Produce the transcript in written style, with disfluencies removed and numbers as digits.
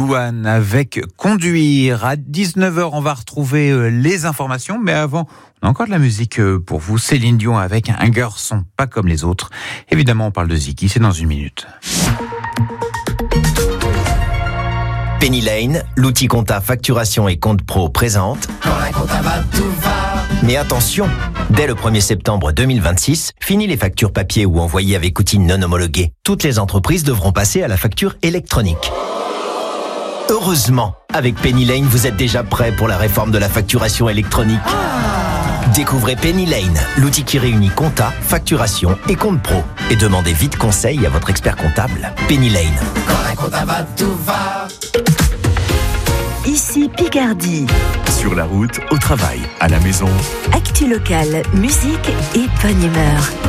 Louane avec Conduire. À 19h, on va retrouver les informations, mais avant, on a encore de la musique pour vous. Céline Dion avec Un garçon pas comme les autres. Évidemment, on parle de Ziki, c'est dans une minute. Penny Lane, l'outil compta facturation et compte pro présente. Quand la compta va, tout va. Mais attention, dès le 1er septembre 2026, fini les factures papier ou envoyées avec outils non homologués. Toutes les entreprises devront passer à la facture électronique. Heureusement, avec Penny Lane, vous êtes déjà prêt pour la réforme de la facturation électronique. Découvrez Penny Lane, l'outil qui réunit compta, facturation et compte pro. Et demandez vite conseil à votre expert comptable. Penny Lane. Quand la compta va, tout va. Ici Picardie. Sur la route, au travail, à la maison. Actu locale, musique et bonne humeur.